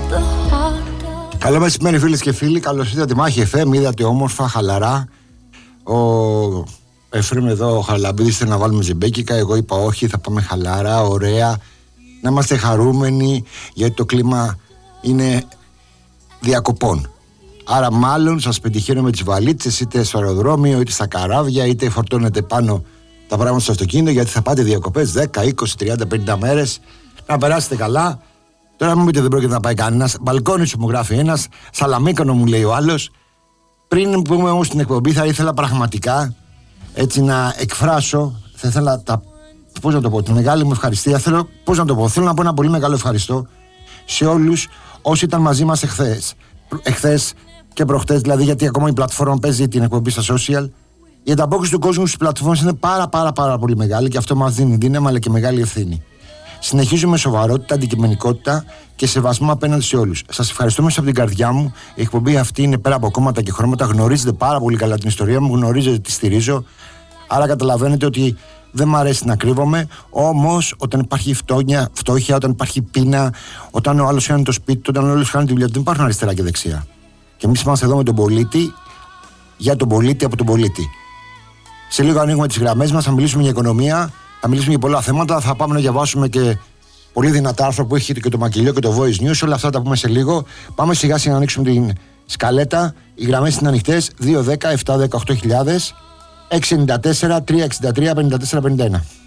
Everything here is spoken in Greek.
Καλό μεσημέρι φίλες και φίλοι, καλώς ήρθατε τη Μάχη FM, είδατε όμορφα, χαλαρά. Ο Εφραίμ εδώ, ο Χαραλαμπίδης θέλει να βάλουμε ζεμπέκικα, εγώ είπα όχι, θα πάμε χαλαρά, ωραία, να είμαστε χαρούμενοι γιατί το κλίμα είναι διακοπών. Άρα μάλλον σας πετυχαίνω με τις βαλίτσες, είτε στο αεροδρόμιο, είτε στα καράβια, είτε φορτώνετε πάνω τα πράγματα στο αυτοκίνητο, γιατί θα πάτε διακοπές 10, 20, 30, 50 μέρες, να περάσετε καλά. Τώρα μου πείτε δεν πρόκειται να πάει κανένας. Μπαλκόνι σου μου γράφει ένας, Σαλαμίκανο μου λέει ο άλλος. Πριν πούμε όμως την εκπομπή, θα ήθελα πραγματικά έτσι να εκφράσω, θα ήθελα πώς να το πω, τη μεγάλη μου ευχαριστία. Θέλω να πω ένα πολύ μεγάλο ευχαριστώ σε όλους όσοι ήταν μαζί μας εχθές και προχτές, δηλαδή γιατί ακόμα η πλατφόρμα παίζει την εκπομπή στα social. Η ανταπόκριση του κόσμου στις πλατφόρμες είναι πάρα πολύ μεγάλη και αυτό μας δίνει δύναμη αλλά και μεγάλη ευθύνη. Συνεχίζουμε σοβαρότητα, αντικειμενικότητα και σεβασμό απέναντι σε όλους. Σας ευχαριστώ μέσα από την καρδιά μου. Η εκπομπή αυτή είναι πέρα από κόμματα και χρώματα. Γνωρίζετε πάρα πολύ καλά την ιστορία μου, γνωρίζετε τι στηρίζω. Άρα καταλαβαίνετε ότι δεν μ' αρέσει να κρύβομαι. Όμως όταν υπάρχει φτώχεια, όταν υπάρχει πείνα, όταν ο άλλος χάνει το σπίτι του, όταν ο άλλος χάνει τη δουλειά του, δεν υπάρχουν αριστερά και δεξιά. Και εμείς είμαστε εδώ με τον πολίτη, για τον πολίτη, από τον πολίτη. Σε λίγο ανοίγουμε τις γραμμές μας, θα μιλήσουμε για οικονομία. Θα μιλήσουμε για πολλά θέματα, θα πάμε να διαβάσουμε και πολύ δυνατά άρθρα που έχει και το Μακελιό και το Voice News. Όλα αυτά τα πούμε σε λίγο. Πάμε σιγά σιγά να ανοίξουμε την σκαλέτα. Οι γραμμές είναι ανοιχτές. 210-718.000, 694-363-5451.